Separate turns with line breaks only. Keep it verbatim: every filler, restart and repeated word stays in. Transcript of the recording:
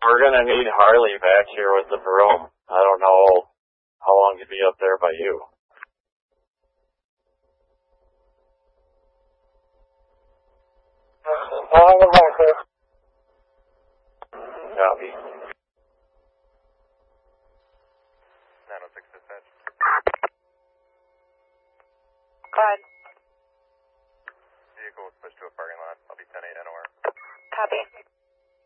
We're gonna need Harley back here with the broom. I don't know how long he'd be up there by you.
I'll go back there.
Copy.
nine oh six dispatch.
Go ahead.
Vehicle was pushed to a parking lot. I'll be ten eight N O R.
Copy.